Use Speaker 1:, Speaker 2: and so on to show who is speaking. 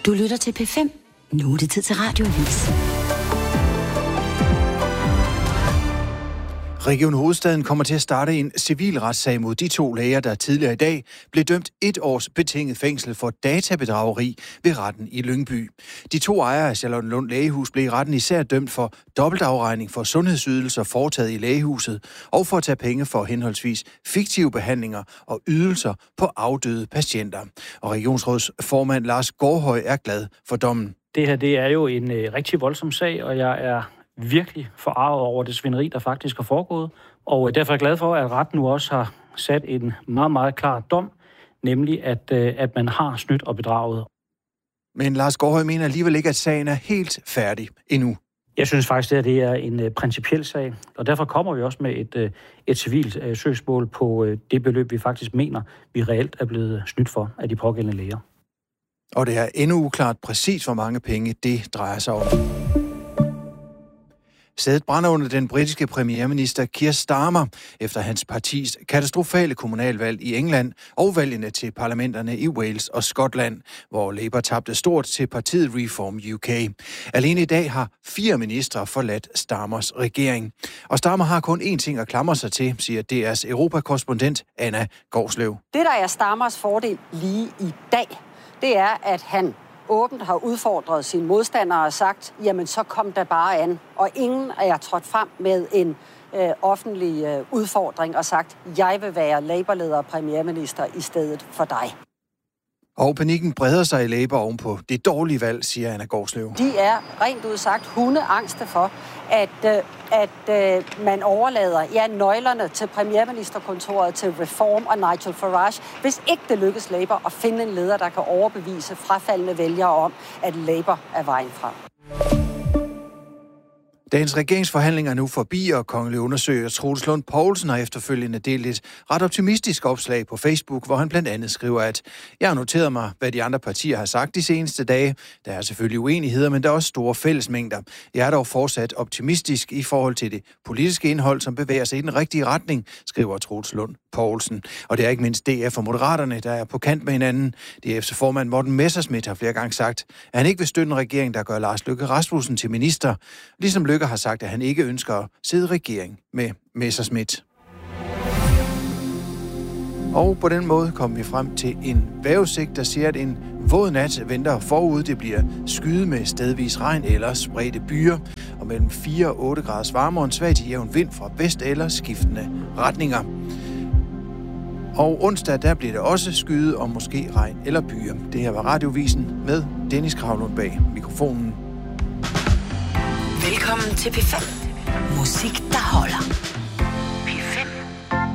Speaker 1: Du lytter til P5. Nu er det tid til Radioavis.
Speaker 2: Region Hovedstaden kommer til at starte en civil retssag mod de 2 læger, der tidligere i dag blev dømt 1 års betinget fængsel for databedrageri ved retten i Lyngby. De 2 ejere af Charlottenlund Lægehus blev i retten især dømt for dobbeltafregning for sundhedsydelser foretaget i lægehuset og for at tage penge for henholdsvis fiktive behandlinger og ydelser på afdøde patienter. Og regionsrådsformand Lars Gårdhøj er glad for dommen.
Speaker 3: Det her, det er jo en rigtig voldsom sag, og jeg er virkelig forarvet over det svineri, der faktisk er foregået. Og derfor er jeg glad for, at retten nu også har sat en meget, meget klar dom, nemlig at man har snydt og bedraget.
Speaker 2: Men Lars Gårdhøj mener alligevel ikke, at sagen er helt færdig endnu.
Speaker 3: Jeg synes faktisk, at det er en principiel sag, og derfor kommer vi også med et civilt søgsmål på det beløb, vi faktisk mener, vi reelt er blevet snydt for af de pågældende læger.
Speaker 2: Og det er endnu uklart præcis, hvor mange penge det drejer sig om. Sædet brænder under den britiske premierminister Keir Starmer efter hans partis katastrofale kommunalvalg i England og valgene til parlamenterne i Wales og Skotland, hvor Labour tabte stort til partiet Reform UK. Alene i dag har 4 ministre forladt Starmers regering. Og Starmer har kun én ting at klamre sig til, siger DR's europakorrespondent Anna Gårdslev.
Speaker 4: Det, der er Starmers fordel lige i dag, det er, at han åbent har udfordret sine modstandere og sagt, jamen så kom der bare an. Og ingen er trådt frem med en offentlig udfordring og sagt, jeg vil være Labour-leder og premierminister i stedet for dig.
Speaker 2: Og panikken breder sig i Labour ovenpå det dårlige valg, siger Anna Gårdslev.
Speaker 4: De er rent udsagt hundeangste for, at man overlader nøglerne til premierministerkontoret, til Reform og Nigel Farage, hvis ikke det lykkes Labour at finde en leder, der kan overbevise frafaldende vælgere om, at Labour er vejen frem.
Speaker 2: Dagens regeringsforhandlinger er nu forbi, og kongelig undersøger Troels Lund Poulsen har efterfølgende delt et ret optimistisk opslag på Facebook, hvor han blandt andet skriver, at jeg har noteret mig, hvad de andre partier har sagt de seneste dage. Der er selvfølgelig uenigheder, men der er også store fællesmængder. Jeg er dog fortsat optimistisk i forhold til det politiske indhold, som bevæger sig i den rigtige retning, skriver Troels Lund Poulsen. Og det er ikke mindst DF og Moderaterne, der er på kant med hinanden. DF's formand Morten Messerschmidt har flere gange sagt, at han ikke vil støtte en regering, der gør Lars Løkke Rasmussen til minister, ligesom Løkke har sagt, at han ikke ønsker at sidde i regering med Messerschmidt. Og på den måde kommer vi frem til en vejrudsigt, der siger, at en våd nat venter forud. Det bliver skyet med stedvis regn eller spredte byer, og mellem 4 og 8 graders varme og en svag til jævn vind fra vest eller skiftende retninger. Og onsdag, der bliver det også skyet og måske regn eller byer. Det her var Radiovisen med Dennis Kravlund bag mikrofonen.
Speaker 1: Velkommen til P5. Musik, der